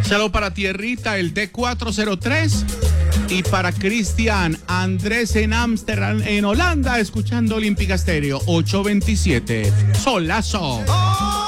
Saludo para Tierrita, el D403. Y para Cristian Andrés en Ámsterdam, en Holanda, escuchando Olímpica Estéreo 827. Solazo.